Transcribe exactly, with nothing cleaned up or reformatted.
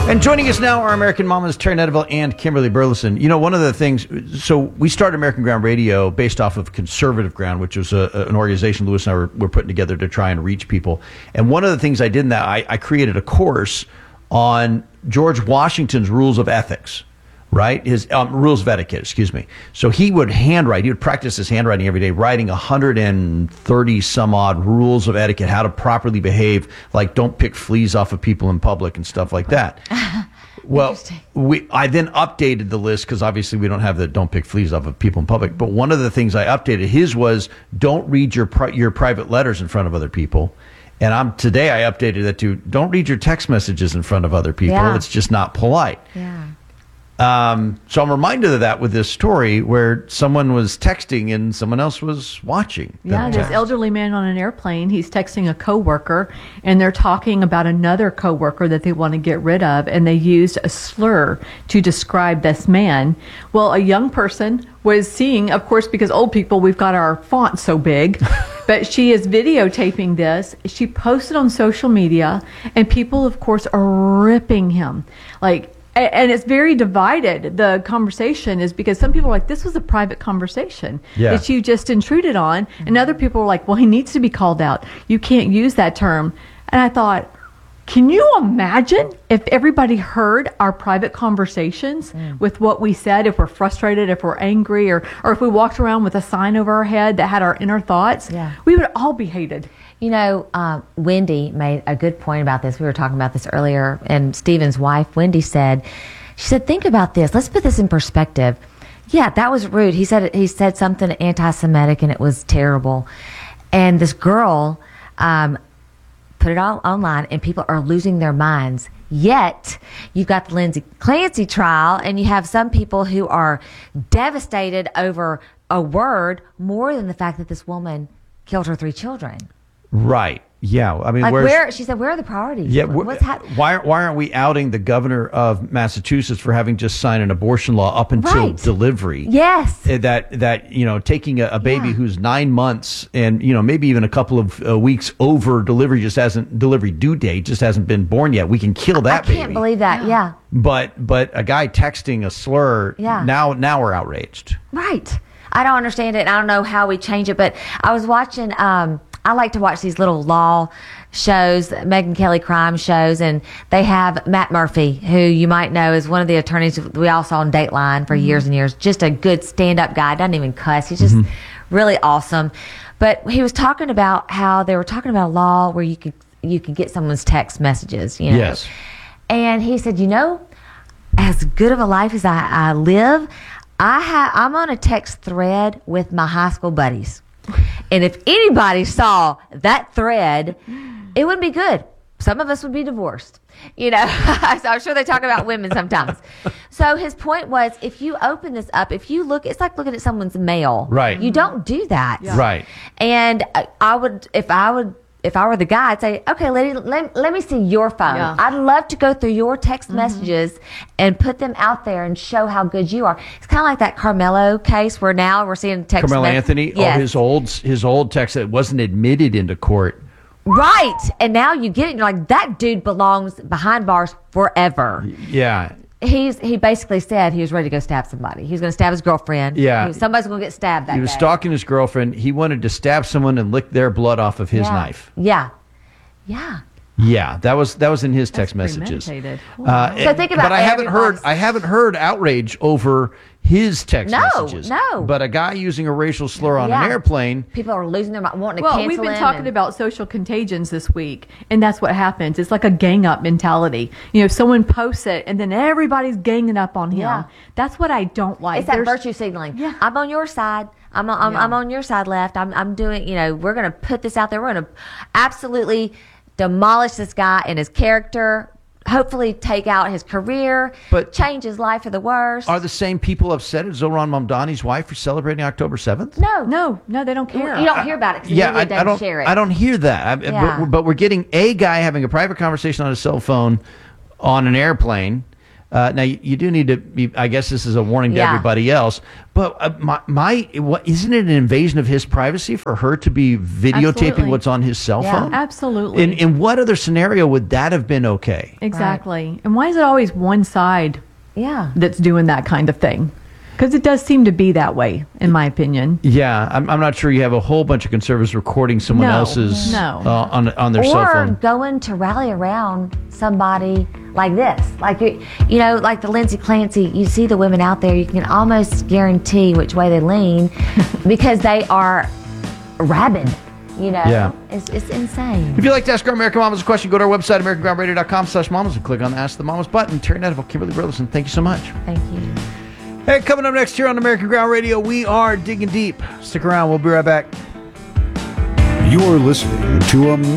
And joining us now are American Mamas Terry Netterville and Kimberly Burleson. You know, one of the things, so we started American Ground Radio based off of Conservative Ground, which was a, an organization Lewis and I were, were putting together to try and reach people. And one of the things I did in that, I, I created a course on George Washington's rules of ethics. Right? His um, rules of etiquette, excuse me. So he would handwrite, he would practice his handwriting every day, writing one hundred thirty some odd rules of etiquette, how to properly behave, like don't pick fleas off of people in public and stuff like that. Well, we, I then updated the list because obviously we don't have the don't pick fleas off of people in public. But one of the things I updated, his was don't read your pri- your private letters in front of other people. And I'm today I updated that to don't read your text messages in front of other people. Yeah. It's just not polite. Yeah. Um, so I'm reminded of that with this story where someone was texting and someone else was watching. Yeah, this elderly man on an airplane, he's texting a coworker and they're talking about another coworker that they want to get rid of, and they used a slur to describe this man. Well, a young person was seeing, of course, because old people, we've got our font so big, but she is videotaping this. She posted on social media and people, of course, are ripping him. Like, and it's very divided. The conversation is because some people are like, this was a private conversation yeah. that you just intruded on. Mm-hmm. And other people are like, well, he needs to be called out. You can't use that term. And I thought, can you imagine if everybody heard our private conversations mm. with what we said, if we're frustrated, if we're angry, or, or if we walked around with a sign over our head that had our inner thoughts, yeah. we would all be hated. You know, uh, Wendy made a good point about this. We were talking about this earlier, and Stephen's wife, Wendy, said, she said, think about this. Let's put this in perspective. Yeah, that was rude. He said he said something anti-Semitic, and it was terrible. And this girl um, put it all online, and people are losing their minds. Yet, you've got the Lindsay Clancy trial, and you have some people who are devastated over a word more than the fact that this woman killed her three children. Right. Yeah. I mean, like where's, where she said, where are the priorities? Yeah. What's hap- why why aren't we outing the governor of Massachusetts for having just signed an abortion law up until right. delivery? Yes. That that you know, taking a, a baby yeah. who's nine months and you know maybe even a couple of uh, weeks over delivery just hasn't delivery due date just hasn't been born yet. We can kill that baby. I can't believe that. Yeah. yeah. But but a guy texting a slur. Yeah. Now now we're outraged. Right. I don't understand it. I don't know how we change it. But I was watching. Um, I like to watch these little law shows, Megyn Kelly crime shows, and they have Matt Murphy, who you might know is one of the attorneys we all saw on Dateline for mm-hmm. years and years. Just a good stand-up guy. Doesn't even cuss. He's just mm-hmm. really awesome. But he was talking about how they were talking about a law where you could you could get someone's text messages. You know? Yes. And he said, you know, as good of a life as I, I live, I ha- I'm on a text thread with my high school buddies. And if anybody saw that thread, it wouldn't be good. Some of us would be divorced. You know, so I'm sure they talk about women sometimes. So his point was, if you open this up, if you look, it's like looking at someone's mail. Right. You don't do that. Yeah. Right. And I would, if I would, if I were the guy, I'd say, okay, lady, let, let me see your phone. Yeah. I'd love to go through your text mm-hmm. messages and put them out there and show how good you are. It's kind of like that Carmelo case where now we're seeing text Carmelo mes- Anthony, yes. oh, his old his old text that wasn't admitted into court. Right. And now you get it, and you're like, that dude belongs behind bars forever. Yeah. He's he basically said he was ready to go stab somebody. He was going to stab his girlfriend. Yeah. He was, somebody's going to get stabbed that He was day. stalking his girlfriend. He wanted to stab someone and lick their blood off of his yeah. knife. Yeah. Yeah. Yeah, that was that was in his That's text messages. Wow. Uh, So think about but I haven't heard everybody's- I haven't heard outrage over his text No, messages. no. But a guy using a racial slur on Yeah. an airplane. People are losing their mind, wanting to Well, cancel we've been him talking and- about social contagions this week, and that's what happens. It's like a gang up mentality. You know, if someone posts it, and then everybody's ganging up on him. Yeah. That's what I don't like. It's that There's- virtue signaling. Yeah. I'm on your side. I'm on, I'm, Yeah. I'm on your side left. I'm I'm doing, you know, we're going to put this out there. We're going to absolutely demolish this guy and his character, hopefully take out his career, But change his life for the worse. Are the same people upset at Zohran Mamdani's wife for celebrating October seventh? no. No, no, they don't care. You don't hear about it because Yeah, the I, media I doesn't don't. share it. I don't hear that. I, Yeah. but, we're- but we're getting a guy having a private conversation on his cell phone on an airplane. Uh, now you, you do need to be, I guess this is a warning to Yeah. everybody else, but uh, my, my what, isn't it an invasion of his privacy for her to be videotaping Absolutely. what's on his cell Yeah. phone? Absolutely. In, in what other scenario would that have been okay? Exactly. And why is it always one side Yeah. that's doing that kind of thing? Because it does seem to be that way, in my opinion. Yeah, I'm, I'm not sure you have a whole bunch of conservatives recording someone No, else's no. Uh, on on their cell Or phone. going to rally around somebody like this. Like, you, you know, like the Lindsay Clancy, you see the women out there, you can almost guarantee which way they lean because they are rabid, you know. Yeah. It's, it's insane. If you'd like to ask our American Mamas a question, go to our website, american ground radio dot com slash mamas, and click on the Ask the Mamas button. Terry Nettle, Kimberly Burleson, thank you so much. Thank you. Hey, coming up next here on American Ground Radio, we are digging deep. Stick around. We'll be right back. You're listening to a